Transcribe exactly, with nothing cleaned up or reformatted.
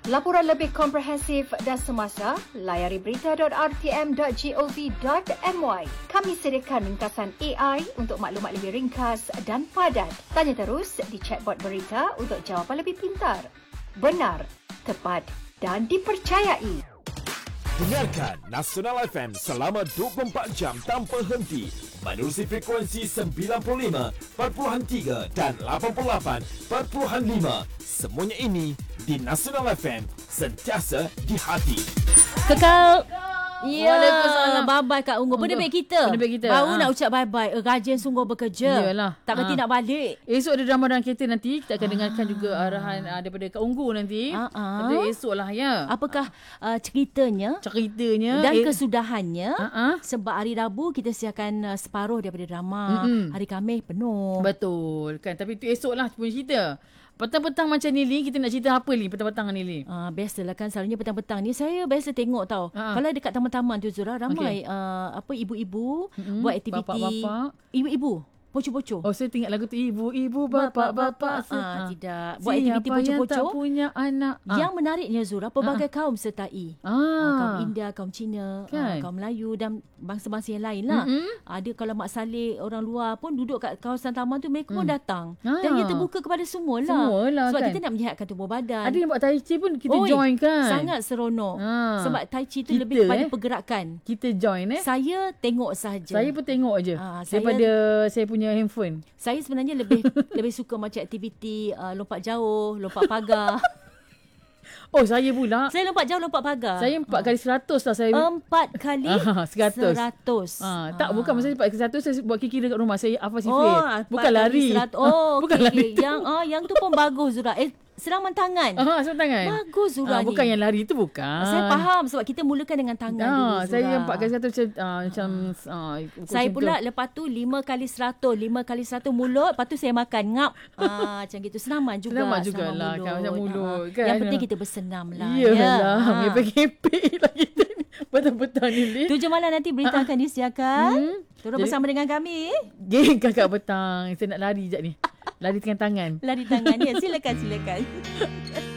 Laporan lebih komprehensif dan semasa, layari berita dot r t m dot gov dot m y. Kami sediakan ringkasan A I untuk maklumat lebih ringkas dan padat. Tanya terus di chatbot berita untuk jawapan lebih pintar, benar, tepat dan dipercayai. Dengarkan Nasional F M selama dua puluh empat jam tanpa henti menerusi frekuensi sembilan puluh lima perpuluhan tiga dan lapan puluh lapan perpuluhan lima. Semuanya ini di Nasional F M, sentiasa di hati. Kekal. Ya, Waalaikumsalam. bye-bye Kak Unggu. Benda baik kita. Benda baik kita. Baru Ha. nak ucap bye-bye. Eh, rajin sungguh bekerja. Yalah. Tak berhenti Ha. nak balik. Esok ada drama dalam kereta nanti. Kita akan Ah. dengarkan juga arahan uh, daripada Kak Unggu nanti. Ah, ah. Tapi esok lah ya. Apakah uh, ceritanya Ceritanya. dan eh, kesudahannya? Ah, ah. Sebab hari Rabu kita siapkan uh, separuh daripada drama. Mm-mm. Hari Khamis penuh. Betul kan. Tapi tu esok lah punya cerita. Petang-petang macam ni Li, kita nak cerita apa Li petang-petang ni Li? Uh, biasalah kan selalunya petang-petang ni saya biasa tengok tau. Ha. Kalau dekat taman-taman tu Zura ramai Okey. uh, apa ibu-ibu Mm-mm. buat aktiviti. Bapak-bapak. Ibu-ibu. Poco-poco. Oh, saya tengok lagu tu ibu-ibu bapak-bapak. Ah, tidak. Buat Siapa aktiviti yang tak poco-poco. punya anak. Ah. Yang menariknya Zura, pelbagai kaum sertai. Ah. Ah, kaum India, kaum Cina, Kan? ah, kaum Melayu dan bangsa-bangsa yang lain lah. Mm-mm. Ada kalau Mak Saleh, orang luar pun duduk kat kawasan taman tu, mereka pun Mm. datang. Ah. Dan ia terbuka kepada semua lah. Semua lah, Sebab kan? kita nak menyihatkan tubuh badan. Ada yang buat tai chi pun kita Oi, join kan. Sangat seronok. Ah. Sebab Tai Chi tu Kita, lebih kepada eh? pergerakan. Kita join eh. Saya tengok sahaja. Saya pun tengok je. Ah, saya- Daripada saya punya handphone. Saya sebenarnya lebih lebih suka macam aktiviti uh, lompat jauh, lompat pagar. Oh, saya pula. Saya lompat jauh, lompat pagar. Saya empat kali seratus lah saya. Empat kali Ah, seratus. seratus. Ah, tak, bukan masa empat kali seratus saya buat kira kat rumah. Saya hafal Oh, sifir. empat Bukan kali lari. seratus. Oh, Bukan okey, lari. okey. Yang ah, yang tu pun bagus Zura. Eh, serangan tangan. Ah, sebab tangan. Bagus Zura ah, ni. Bukan yang lari tu bukan. Saya faham sebab kita mulakan dengan tangan dulu Ah, Zura. saya empat kali seratus macam ah, macam ah, ukur Saya macam pula tu. lepas tu lima kali seratus. Lima kali seratus mulut. Lepas tu saya makan. Ngap. Ah, macam gitu. Senaman juga. Senaman jugalah, kan, macam mulut, Ah, kan. Yang penting kita bersenam lah. Iyalah, Ya. ngepek-ngepek lah kita ni. Petang-petang ni, Li. Tujuh malam nanti berita akan disediakan. Hmm. Turut Jadi- bersama dengan kami. Geng kakak petang. Saya nak lari sekejap ni. Lari dengan tangan. Lari tangan. Ya, silakan, silakan.